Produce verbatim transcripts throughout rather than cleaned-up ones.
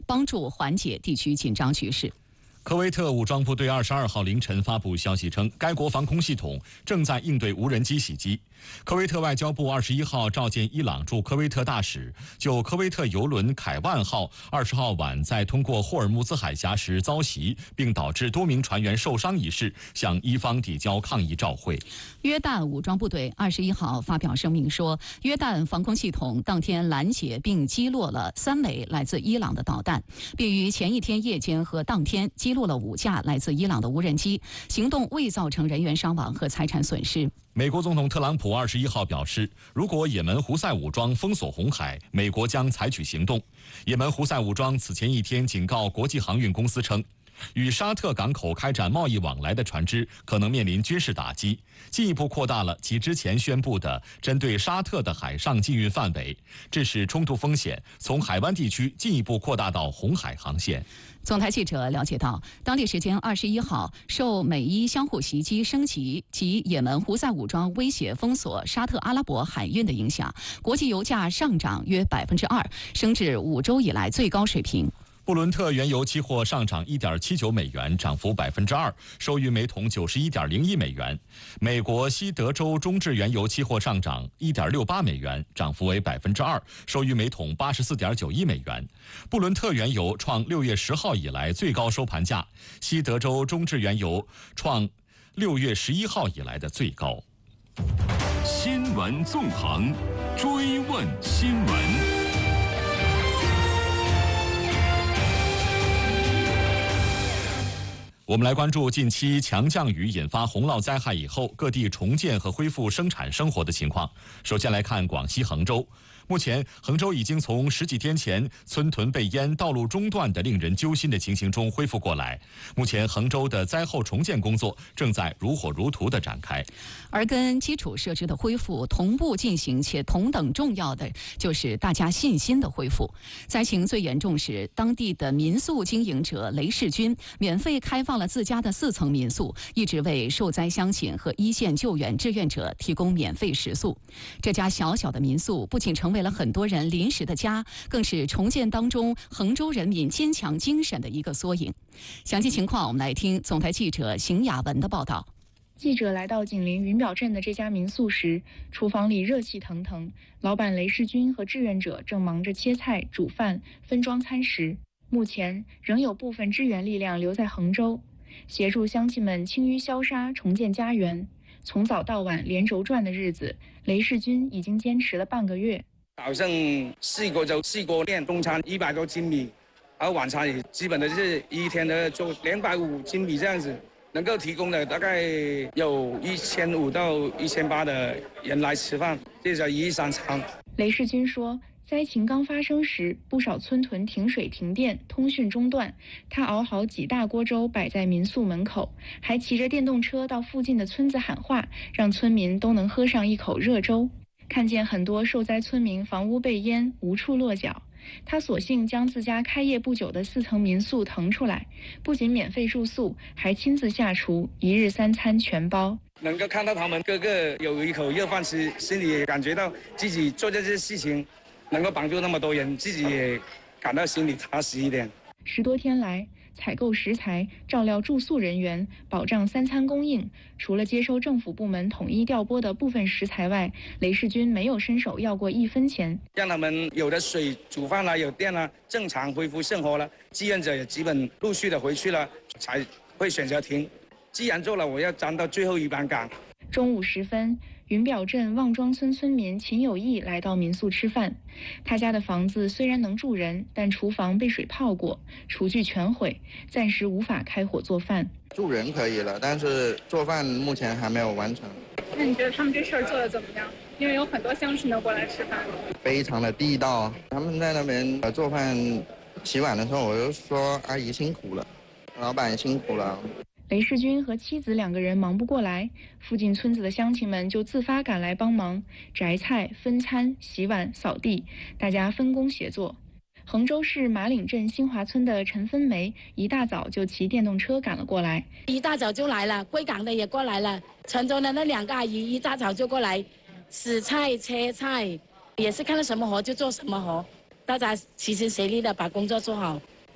帮助缓解地区紧张局势。 科威特武装部队二十二号凌晨发布消息称，该国防空系统正在应对无人机袭击。科威特外交部二十一号召见伊朗驻科威特大使，就科威特邮轮凯万号二十号晚在通过霍尔木兹海峡时遭袭，并导致多名船员受伤一事，向伊方递交抗议照会。 约旦武装部队二十一号发表声明说，约旦防空系统当天拦截并击落了三枚来自伊朗的导弹，并于前一天夜间和当天击落了五架来自伊朗的无人机，行动未造成人员伤亡和财产损失。 美国总统特朗普二十一号表示，如果也门胡塞武装封锁红海，美国将采取行动。也门胡塞武装此前一天警告国际航运公司称，与沙特港口开展贸易往来的船只可能面临军事打击，进一步扩大了其之前宣布的针对沙特的海上禁运范围，致使冲突风险从海湾地区进一步扩大到红海航线。 总台记者了解到，当地时间二十一号，受美伊相互袭击升级及也门胡塞武装威胁封锁沙特阿拉伯海运的影响，国际油价上涨约百分之二，升至五周以来最高水平。 布伦特原油期货上涨 一点七九美元，涨幅百分之二，收于每桶九十一点零一美元。美国西德州中质原油期货上涨 一点六八美元，涨幅为百分之二，收于每桶八十四点九一美元。布伦特原油创六月十号以来最高收盘价，西德州中质原油创六月十一号以来的最高。 新闻纵横，追问新闻。 我们来关注近期强降雨引发洪涝灾害以后，各地重建和恢复生产生活的情况。首先来看广西衡州。目前，衡州已经从十几天前村屯被淹、道路中断的令人揪心的情形中恢复过来。目前，衡州的灾后重建工作正在如火如荼地展开。 而跟基础设施的恢复同步进行，且同等重要的就是大家信心的恢复。灾情最严重时，当地的民宿经营者雷世军免费开放了自家的四层民宿，一直为受灾乡亲和一线救援志愿者提供免费食宿。这家小小的民宿不仅成为了很多人临时的家，更是重建当中衡州人民坚强精神的一个缩影。详细情况，我们来听总台记者邢雅文的报道。 记者来到紧邻云表镇的这家民宿时，厨房里热气腾腾，老板雷世军和志愿者正忙着切菜、煮饭、分装餐食。目前仍有部分支援力量留在衡州，协助乡亲们清淤消杀、重建家园。从早到晚连轴转的日子，雷世军已经坚持了半个月。 早上四个就四个练，中餐一百多斤米，然后晚餐也基本的就是一天的做两百五斤米这样子。能够提供的大概有一千五到一千八的人来吃饭，这叫一日三餐。 雷世军说，灾情刚发生时，不少村屯停水停电，通讯中断。他熬好几大锅粥摆在民宿门口，还骑着电动车到附近的村子喊话，让村民都能喝上一口热粥。看见很多受灾村民房屋被淹，无处落脚，他索性将自家开业不久的四层民宿腾出来，不仅免费住宿，还亲自下厨，一日三餐全包。 能够看到他们个个有一口热饭吃，心里也感觉到自己做这些事情能够帮助那么多人，自己也感到心里踏实一点。 十多天来，采购食材、照料住宿人员、保障三餐供应，除了接收政府部门统一调拨的部分食材外，雷世军没有伸手要过一分钱。 让他们有的水煮饭了，有电了，正常恢复生活了。志愿者也基本陆续的回去了，才会选择停。既然做了，我要站到最后一班岗。 中午时分，云表镇望庄村村民秦有义来到民宿吃饭。他家的房子虽然能住人，但厨房被水泡过，厨具全毁，暂时无法开火做饭。 住人可以了，但是做饭目前还没有完成。 那你觉得他们这事儿做得怎么样？因为有很多乡亲都过来吃饭。 非常的地道，他们在那边做饭、洗碗的时候，我就说阿姨辛苦了，老板辛苦了。 雷世军和妻子两个人忙不过来，附近村子的乡亲们就自发赶来帮忙，摘菜、分餐、洗碗、扫地，大家分工协作。衡州市马岭镇新华村的陈芬梅一大早就骑电动车赶了过来， 一大早就来了，贵港的也过来了，泉州的那两个阿姨一大早就过来洗菜、切菜，也是看到什么活就做什么活，大家齐心协力的把工作做好。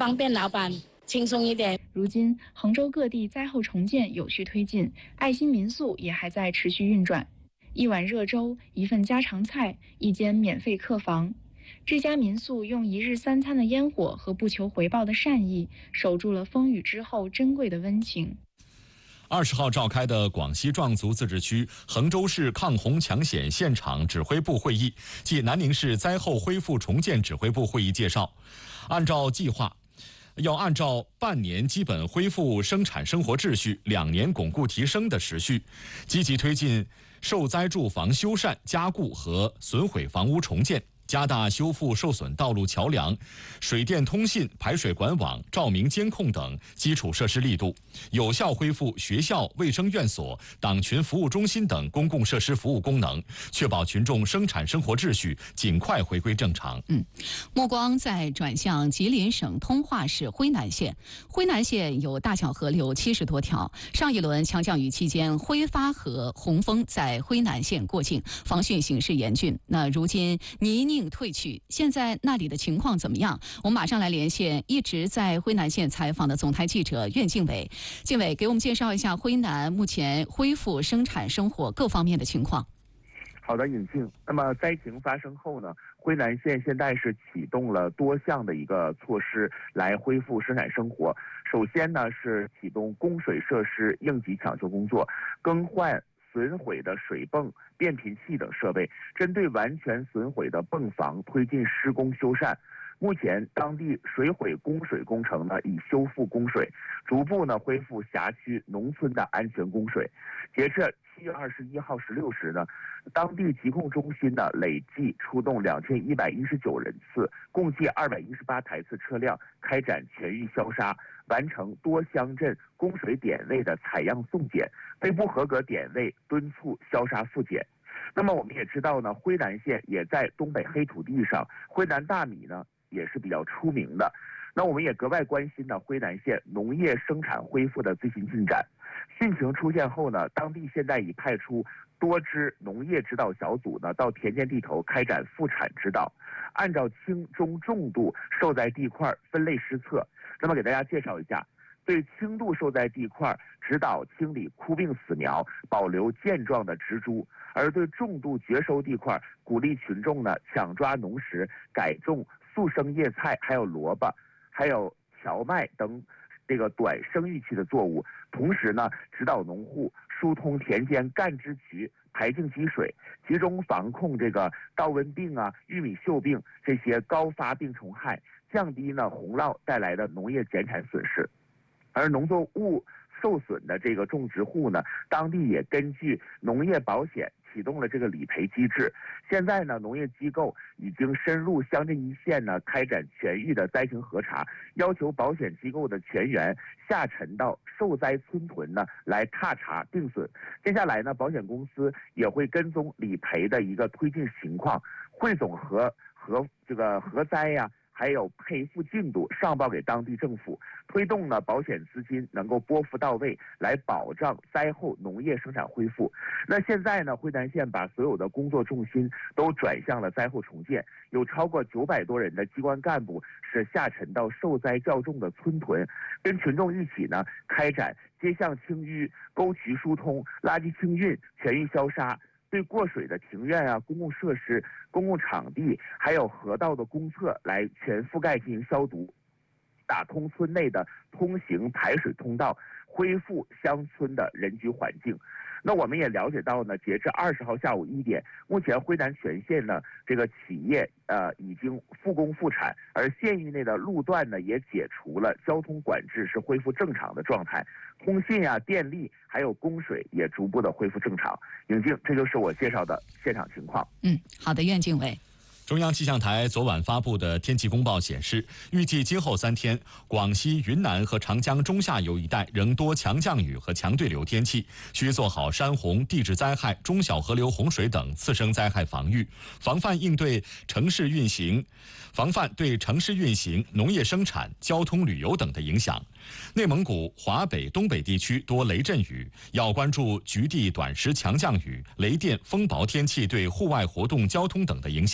方便老板轻松一点。 如今，杭州各地灾后重建有序推进，爱心民宿也还在持续运转。一碗热粥，一份家常菜，一间免费客房。这家民宿用一日三餐的烟火和不求回报的善意，守住了风雨之后珍贵的温情。 二十号召开的广西壮族自治区衡州市抗洪抢险现场指挥部会议暨南宁市灾后恢复重建指挥部会议介绍，按照计划，要按照半年基本恢复生产生活秩序、两年巩固提升的时序，积极推进受灾住房修缮、加固和损毁房屋重建，加大修复受损道路桥梁、水电通信、排水管网、照明监控等基础设施力度，有效恢复学校、卫生院所、党群服务中心等公共设施服务功能，确保群众生产生活秩序尽快回归正常。 嗯，目光再转向吉林省通化市辉南县。辉南县有大小河流七十多条。上一轮强降雨期间，辉发河洪峰在辉南县过境，防汛形势严峻。那如今泥泞退去，现在那里的情况怎么样？我们马上来连线一直在辉南县采访的总台记者苑敬伟。敬伟，给我们介绍一下辉南目前恢复生产生活各方面的情况。 好的，尹静。那么灾情发生后呢，辉南县现在是启动了多项的一个措施来恢复生产生活。首先呢是启动供水设施应急抢救工作，更换损毁的水泵、变频器等设备，针对完全损毁的泵房推进施工修缮。目前，当地水毁供水工程呢已修复供水，逐步呢恢复辖区农村的安全供水。截至七月二十一号十六时呢，当地疾控中心呢累计出动两千一百一十九人次，共计二百一十八台次车辆开展全域消杀，完成多乡镇供水点位的采样送检，对不合格点位敦促消杀复检。那么我们也知道呢，辉南县也在东北黑土地上，辉南大米呢也是比较出名的。那我们也格外关心呢辉南县农业生产恢复的最新进展。汛情出现后呢，当地现在已派出多支农业指导小组呢到田间地头开展复产指导，按照轻中重度受灾地块分类施测。那么给大家介绍一下，对轻度受灾地块指导清理枯病死苗，保留健壮的植株；而对重度绝收地块，鼓励群众呢抢抓农时，改种速生叶菜，还有萝卜，还有荞麦等这个短生育期的作物。同时呢，指导农户疏通田间干支渠，排净积水，集中防控这个稻瘟病啊、玉米锈病这些高发病虫害，降低呢洪涝带来的农业减产损失。而农作物受损的这个种植户呢，当地也根据农业保险启动了这个理赔机制。现在呢，农业机构已经深入乡镇一线呢，开展全域的灾情核查，要求保险机构的全员下沉到受灾村屯呢来踏查定损。接下来呢，保险公司也会跟踪理赔的一个推进情况，汇总核核这个核灾呀、啊。还有赔付进度上报给当地政府，推动呢保险资金能够拨付到位，来保障灾后农业生产恢复。那现在呢，辉南县把所有的工作重心都转向了灾后重建，有超过九百多人的机关干部是下沉到受灾较重的村屯，跟群众一起呢开展街巷清淤、沟渠疏通、垃圾清运、全域消杀。对过水的庭院啊、公共设施、公共场地，还有河道的公厕来全覆盖进行消毒，打通村内的通行排水通道，恢复乡村的人居环境。那我们也了解到呢，截至二十号下午一点，目前辉南全县呢这个企业呃已经复工复产，而县域内的路段呢也解除了交通管制，是恢复正常的状态。通信啊、电力还有供水也逐步的恢复正常。尹静，这就是我介绍的现场情况。 嗯，好的，苑敬伟。 中央气象台昨晚发布的天气公报显示，预计今后三天，广西、云南和长江中下游一带仍多强降雨和强对流天气，需做好山洪、地质灾害、中小河流洪水等次生灾害防御，防范应对城市运行。防范对城市运行、农业生产、交通旅游等的影响。内蒙古、华北、东北地区多雷阵雨，要关注局地短时强降雨、雷电、风雹天气对户外活动、交通等的影响。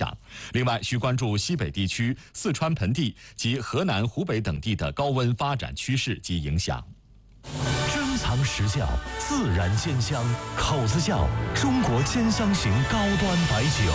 另外，需关注西北地区、四川盆地及河南、湖北等地的高温发展趋势及影响。 珍藏实效，自然鲜香，口子窖中国兼香型高端白酒。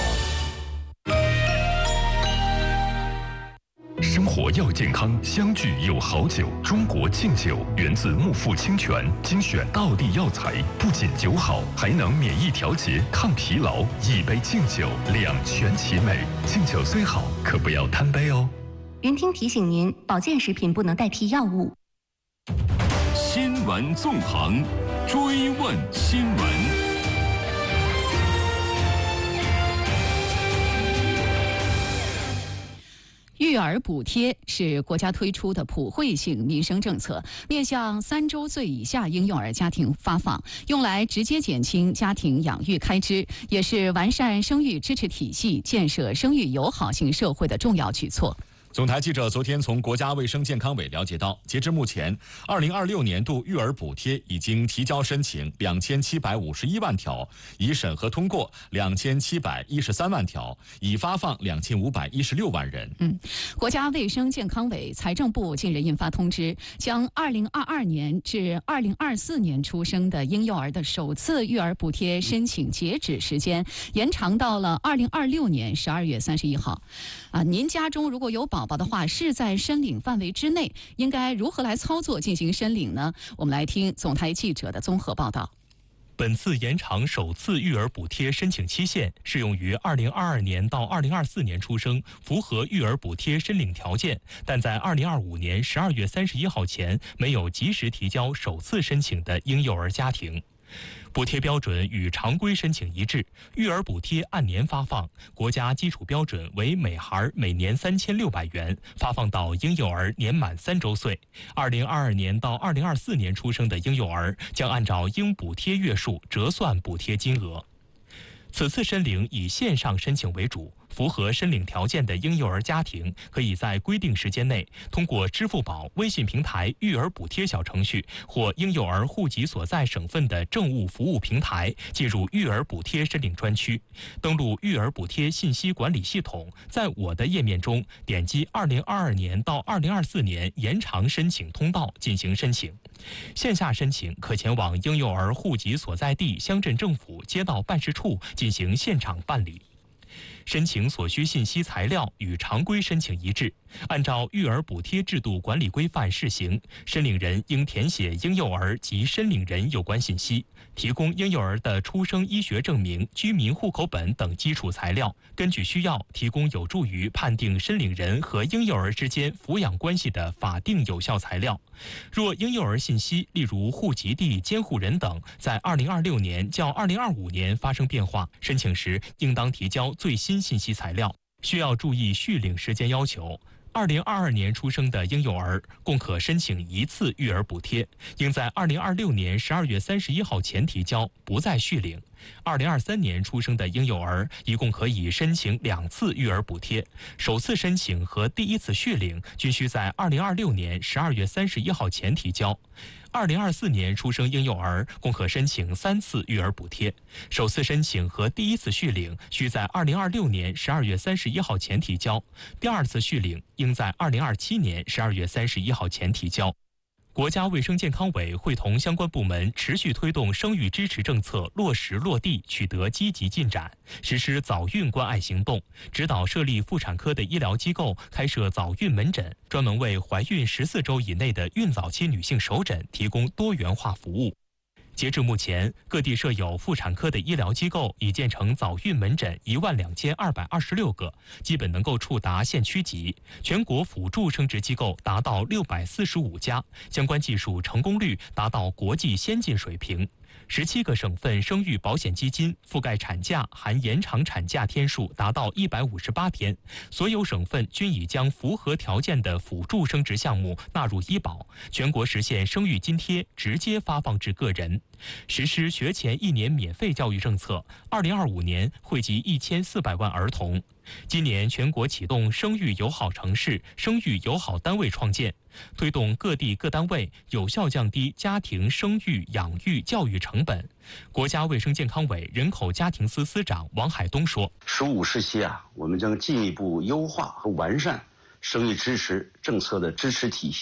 生活要健康，相聚有好酒。中国敬酒源自木富清泉，精选道地药材，不仅酒好，还能免疫调节、抗疲劳。一杯敬酒，两全其美。敬酒虽好，可不要贪杯哦。 云听提醒您，保健食品不能代替药物。 新闻纵横，追问新闻。 育儿补贴是国家推出的普惠性民生政策，面向三周岁以下婴幼儿家庭发放，用来直接减轻家庭养育开支，也是完善生育支持体系、建设生育友好型社会的重要举措。 总台记者昨天从国家卫生健康委了解到，截至目前，二零二六年度育儿补贴已经提交申请两千七百五十一万条，已审核通过两千七百一十三万条，已发放两千五百一十六万人。 嗯，国家卫生健康委、财政部近日印发通知，将二零二二年至二零二四年出生的婴幼儿的首次育儿补贴申请截止时间延长到了二零二六年十二月三十一号。啊，您家中如果有宝宝的话，是在申领范围之内，应该如何来操作进行申领呢？我们来听总台记者的综合报道。 本次延长首次育儿补贴申请期限，适用于二零二二年到二零二四年出生、符合育儿补贴申领条件，但在二零二五年十二月三十一号前没有及时提交首次申请的婴幼儿家庭。补贴标准与常规申请一致，育儿补贴按年发放，国家基础标准为每孩每年三千六百元，发放到婴幼儿年满三周岁。二零二二年到二零二四年出生的婴幼儿将按照应补贴月数折算补贴金额。此次申领以线上申请为主，符合申领条件的婴幼儿家庭可以在规定时间内通过支付宝、微信平台育儿补贴小程序或婴幼儿户籍所在省份的政务服务平台进入育儿补贴申领专区，登录育儿补贴信息管理系统，在我的页面中点击二零二二年到二零二四年延长申请通道进行申请。线下申请可前往婴幼儿户籍所在地乡镇政府街道办事处进行现场办理。申请所需信息材料与常规申请一致，按照育儿补贴制度管理规范试行，申领人应填写婴幼儿及申领人有关信息，提供婴幼儿的出生医学证明、居民户口本等基础材料，根据需要提供有助于判定申领人和婴幼儿之间抚养关系的法定有效材料。若婴幼儿信息，例如户籍地、监护人等，在二零二六年较二零二五年发生变化，申请时应当提交最新信息材料，需要注意续领时间要求。二零二二年出生的婴幼儿共可申请一次育儿补贴，应在二零二六年十二月三十一号前提交，不再续领。二零二三年出生的婴幼儿一共可以申请两次育儿补贴，首次申请和第一次续领均需在二零二六年十二月三十一号前提交。二零二四年出生婴幼儿共可申请三次育儿补贴，首次申请和第一次续领需在二零二六年十二月三十一号前提交，第二次续领应在二零二七年十二月三十一号前提交。国家卫生健康委会同相关部门持续推动生育支持政策落实落地取得积极进展，实施早孕关爱行动，指导设立妇产科的医疗机构开设早孕门诊，专门为怀孕十四周以内的孕早期女性首诊提供多元化服务。截至目前，各地设有妇产科的医疗机构已建成早孕门诊一万两千二百二十六个，基本能够触达县区级。全国辅助生殖机构达到六百四十五家，相关技术成功率达到国际先进水平。十七个省份生育保险基金覆盖产假含延长产假天数达到一百五十八天，所有省份均已将符合条件的辅助生殖项目纳入医保，全国实现生育津贴直接发放至个人。实施学前一年免费教育政策，二零二五年惠及一千四百万儿童。 今年全国启动生育友好城市、生育友好单位创建，推动各地各单位有效降低家庭生育、养育、教育成本。国家卫生健康委人口家庭司司长王海东说：“ 十五时期啊，我们将进一步优化和完善生育支持政策的支持体系。